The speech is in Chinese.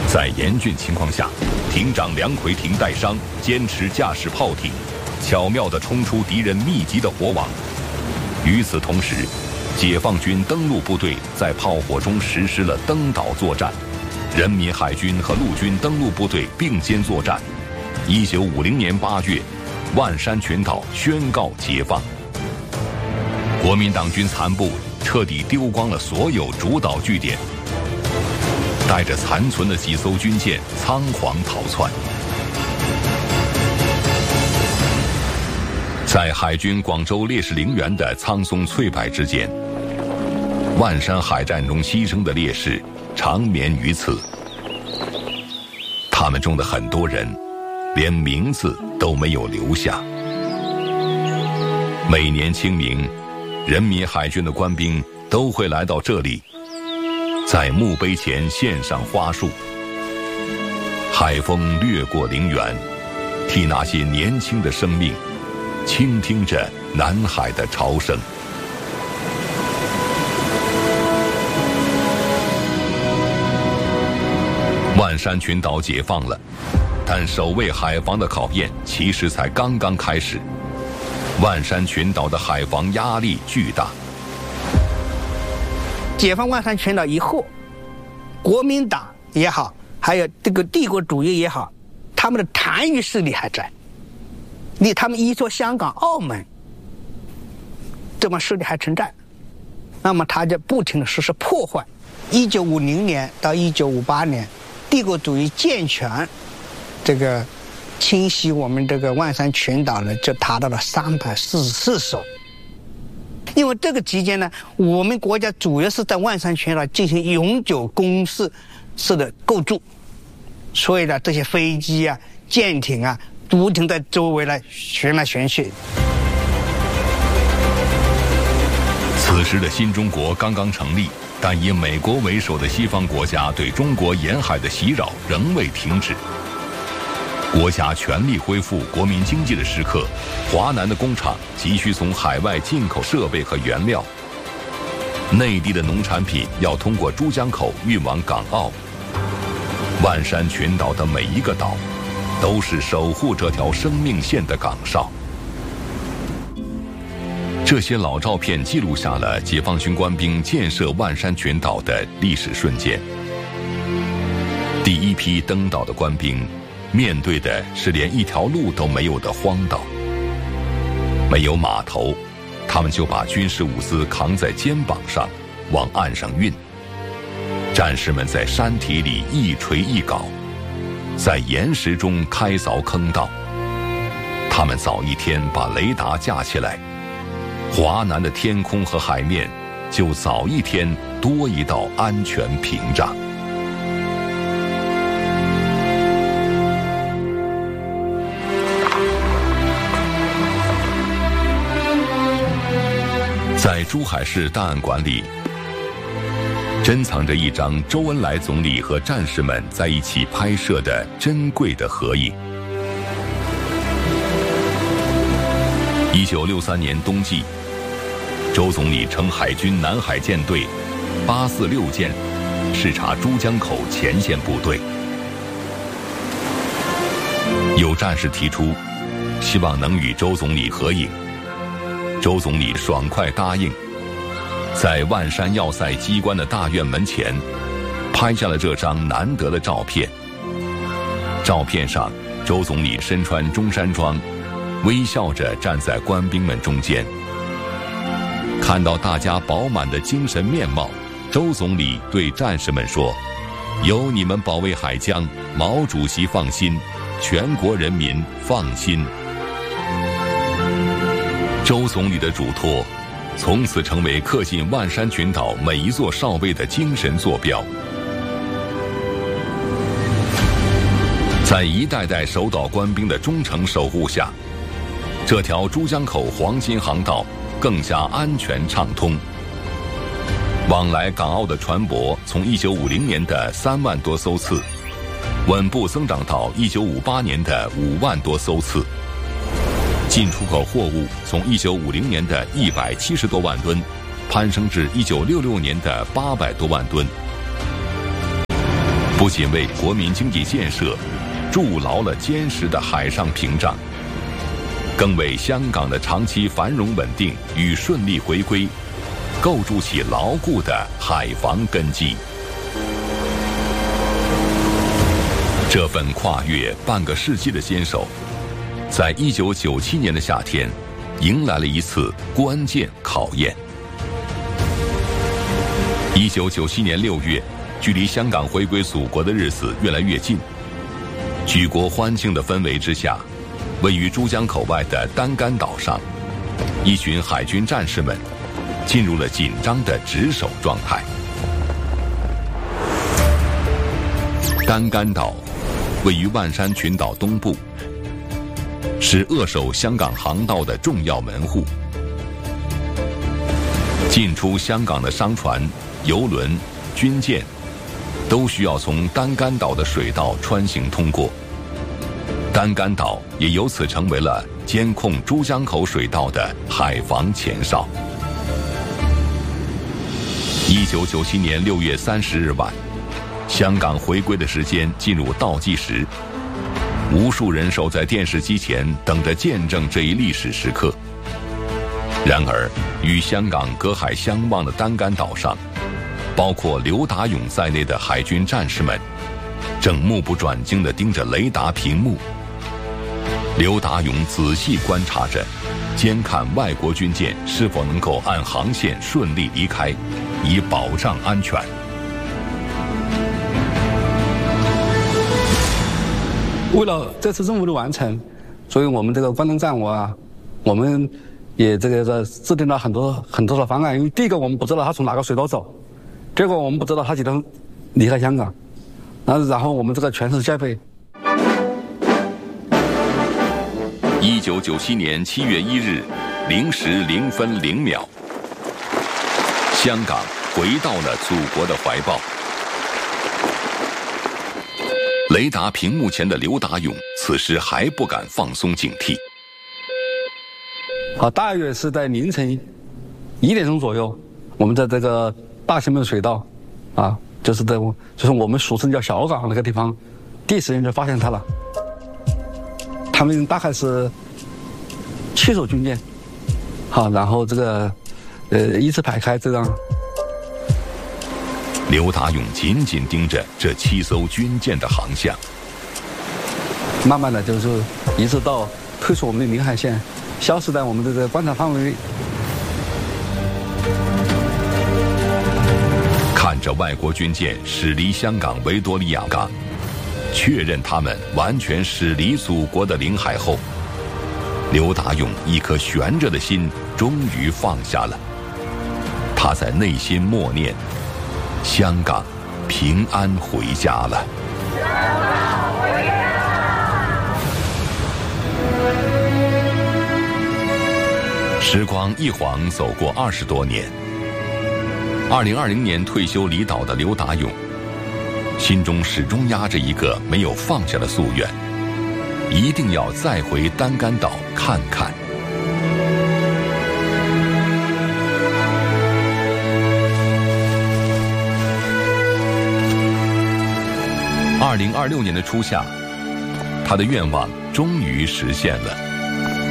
在严峻情况下，艇长梁奎廷带伤，坚持驾驶炮艇，巧妙地冲出敌人密集的火网。与此同时，解放军登陆部队在炮火中实施了登岛作战，人民海军和陆军登陆部队并肩作战。1950年8月，万山群岛宣告解放。国民党军残部彻底丢光了所有主导据点，带着残存的几艘军舰仓皇逃窜。在海军广州烈士陵园的苍松翠柏之间，万山海战中牺牲的烈士长眠于此。他们中的很多人连名字都没有留下。每年清明，人民海军的官兵都会来到这里，在墓碑前献上花束。海风掠过陵园，替那些年轻的生命倾听着南海的潮声。万山群岛解放了，但守卫海防的考验其实才刚刚开始。万山群岛的海防压力巨大。 解放万山群岛以后，国民党也好，还有这个帝国主义也好，他们的残余势力还在。他们依托香港、澳门，这么势力还存在，那么他就不停地实施破坏。1950年到1958年，帝国主义健全，这个侵袭我们这个万山群岛呢，就达到了344艘。因为这个期间呢，我们国家主要是在万山群岛进行永久工事式的构筑，所以呢，这些飞机啊、舰艇啊，不停在周围来旋来旋去。 此时的新中国刚刚成立，但以美国为首的西方国家对中国沿海的袭扰仍未停止。国家全力恢复国民经济的时刻，华南的工厂急需从海外进口设备和原料，内地的农产品要通过珠江口运往港澳。万山群岛的每一个岛都是守护这条生命线的岗哨。这些老照片记录下了解放军官兵建设万山群岛的历史瞬间。第一批登岛的官兵面对的是连一条路都没有的荒岛，没有码头，他们就把军事物资扛在肩膀上往岸上运。战士们在山体里一锤一镐，在岩石中开凿坑道。他们早一天把雷达架起来，华南的天空和海面就早一天多一道安全屏障。在珠海市档案馆里，珍藏着一张周恩来总理和战士们在一起拍摄的珍贵的合影。1963年冬季，周总理乘海军南海舰队846舰视察珠江口前线部队。有战士提出希望能与周总理合影，周总理爽快答应，在万山要塞机关的大院门前拍下了这张难得的照片。照片上，周总理身穿中山装，微笑着站在官兵们中间。看到大家饱满的精神面貌，周总理对战士们说：“有你们保卫海疆，毛主席放心，全国人民放心。”周总理的嘱托从此成为恪尽万山群岛每一座哨位的精神坐标。在一代代守岛官兵的忠诚守护下，这条珠江口黄金航道更加安全畅通。往来港澳的船舶从1950年的3万多艘次，稳步增长到1958年的5万多艘次。进出口货物从1950年的170多万吨，攀升至1966年的800多万吨。 不仅为国民经济建设筑牢了坚实的海上屏障，更为香港的长期繁荣稳定与顺利回归构筑起牢固的海防根基。这份跨越半个世纪的坚守，在1997年的夏天，迎来了一次关键考验。1997年6月，距离香港回归祖国的日子越来越近，举国欢庆的氛围之下，位于珠江口外的丹干岛上，一群海军战士们进入了紧张的值守状态。丹干岛位于万山群岛东部，是扼守香港航道的重要门户。进出香港的商船、邮轮、军舰都需要从丹干岛的水道穿行通过。丹干岛也由此成为了监控珠江口水道的海防前哨。1997年6月30日晚，香港回归的时间进入倒计时，无数人守在电视机前，等着见证这一历史时刻。然而，与香港隔海相望的丹干岛上，包括刘达勇在内的海军战士们，正目不转睛地盯着雷达屏幕。刘达勇仔细观察着，监看外国军舰是否能够按航线顺利离开，以保障安全。 为了这次任务的完成，所以我们这个关东战我啊，我们也这个制定了很多的方案。因为第一个，我们不知道他从哪个水道走；第二个，我们不知道他几天离开香港。然后我们这个全是戒备。 1997年7月1日0时0分0秒，香港回到了祖国的怀抱。雷达屏幕前的刘达勇此时还不敢放松警惕。 大约是在凌晨1点钟左右，我们在这个大前门水道，就是我们俗称叫小港那个地方，第一时间就发现他了。他们大概是7艘军舰，然后这个依次排开这样。 刘达勇紧紧盯着这7艘军舰的航向， 慢慢的就是一直到退出我们的领海线，消失在我们这个观察范围内。 看着外国军舰驶离香港维多利亚港，确认他们完全驶离祖国的领海后，刘达勇一颗悬着的心终于放下了。他在内心默念：香港平安回家了。时光一晃走过20多年，2020年退休离岛的刘达勇，心中始终压着一个没有放下的夙愿，一定要再回丹干岛看看。2026年的初夏，他的愿望终于实现了。